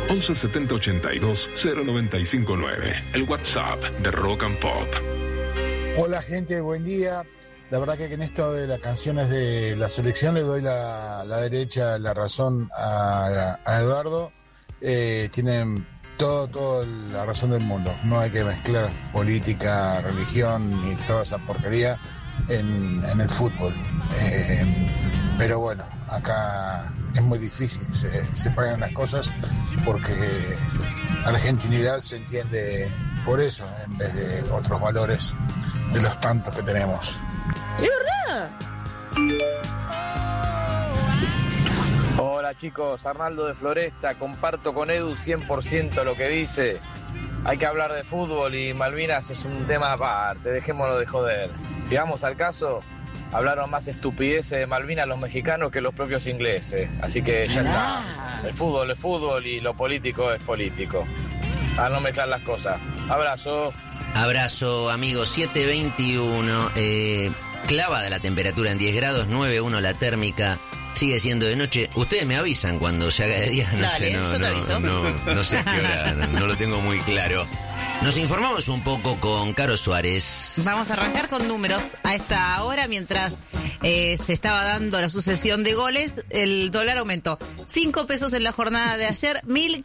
11 70 82 0959. El WhatsApp de Rock and Pop. Hola gente, buen día. La verdad que en esto de las canciones de la selección le doy la derecha, la razón a Eduardo. Tienen toda la razón del mundo. No hay que mezclar política, religión ni toda esa porquería en el fútbol. Pero bueno, acá es muy difícil que se separen las cosas porque argentinidad se entiende por eso en vez de otros valores de los tantos que tenemos. ¡Es verdad! Hola chicos, Arnaldo de Floresta, comparto con Edu 100% lo que dice. Hay que hablar de fútbol y Malvinas es un tema aparte, dejémoslo de joder. Si vamos al caso, hablaron más estupideces de Malvinas los mexicanos que los propios ingleses. Así que ya está. El fútbol es fútbol y lo político es político. A no mezclar las cosas. Abrazo. Abrazo, amigos. 7:21. Clavada la temperatura en 10 grados, 9:1 la térmica. Sigue siendo de noche. Ustedes me avisan cuando se haga de día. No Dale, sé, yo te aviso. no sé a qué hora, no lo tengo muy claro. Nos informamos un poco con Caro Suárez. Vamos a arrancar con números. A esta hora, mientras se estaba dando la sucesión de goles, el dólar aumentó 5 pesos en la jornada de ayer,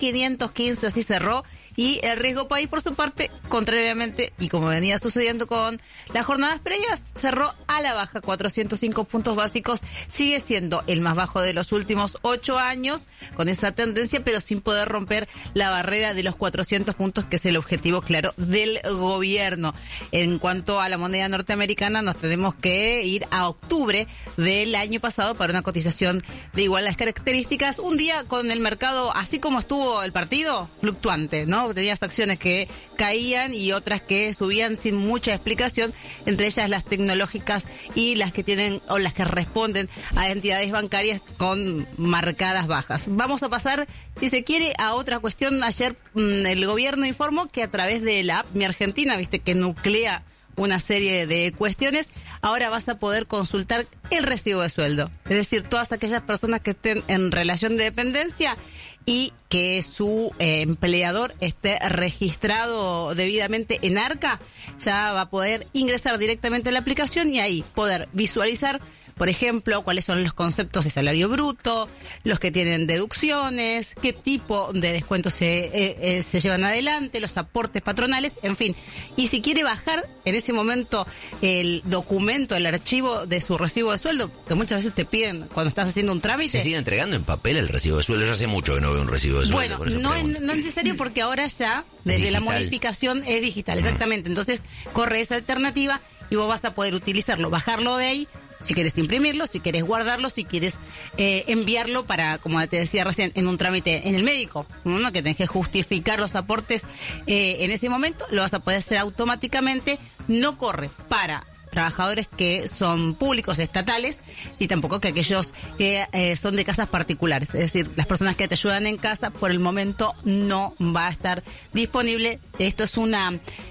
1.515 así cerró. Y el riesgo país, por su parte, contrariamente, y como venía sucediendo con las jornadas previas, cerró a la baja, 405 puntos básicos. Sigue siendo el más bajo de los últimos 8 años, con esa tendencia, pero sin poder romper la barrera de los 400 puntos, que es el objetivo claro del gobierno. En cuanto a la moneda norteamericana, nos tenemos que ir a octubre del año pasado para una cotización de iguales características. Un día con el mercado, así como estuvo el partido, fluctuante, ¿no? Tenías acciones que caían y otras que subían sin mucha explicación, entre ellas las tecnológicas y las que tienen o las que responden a entidades bancarias con marcadas bajas. Vamos a pasar, si se quiere, a otra cuestión. Ayer el gobierno informó que a través de la app Mi Argentina, viste que nuclea una serie de cuestiones, ahora vas a poder consultar el recibo de sueldo. Es decir, todas aquellas personas que estén en relación de dependencia y que su empleador esté registrado debidamente en ARCA, ya va a poder ingresar directamente a la aplicación y ahí poder visualizar, por ejemplo, cuáles son los conceptos de salario bruto, los que tienen deducciones, qué tipo de descuentos se llevan adelante, los aportes patronales, en fin. Y si quiere bajar en ese momento el documento, el archivo de su recibo de sueldo, que muchas veces te piden cuando estás haciendo un trámite. ¿Se sigue entregando en papel el recibo de sueldo? Yo hace mucho que no veo un recibo de sueldo. Bueno, no es necesario porque ahora ya, desde la modificación, es digital, exactamente. Entonces, corre esa alternativa y vos vas a poder utilizarlo, bajarlo de ahí, si quieres imprimirlo, si quieres guardarlo, si quieres enviarlo para, como te decía recién, en un trámite en el médico, ¿no? Que tenés que justificar los aportes en ese momento, lo vas a poder hacer automáticamente. No corre para trabajadores que son públicos, estatales, y tampoco que aquellos que son de casas particulares. Es decir, las personas que te ayudan en casa, por el momento no va a estar disponible. Esto es un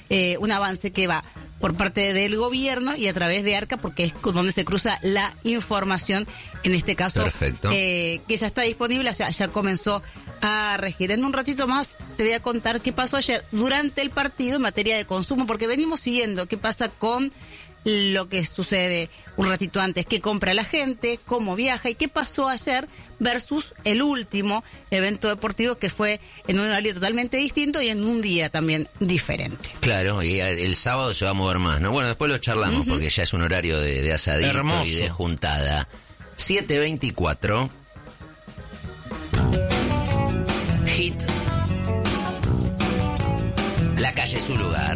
avance que va por parte del gobierno y a través de ARCA, porque es donde se cruza la información, en este caso, que ya está disponible, o sea, ya comenzó a regir. En un ratito más te voy a contar qué pasó ayer durante el partido en materia de consumo, porque venimos siguiendo qué pasa con lo que sucede un ratito antes, qué compra la gente, cómo viaja y qué pasó ayer versus el último evento deportivo, que fue en un horario totalmente distinto y en un día también diferente. Claro, y el sábado se va a mover más, ¿no? Bueno, después lo charlamos porque ya es un horario de asadito. Hermoso. Y de juntada. 7:24. Hit. La calle es su lugar.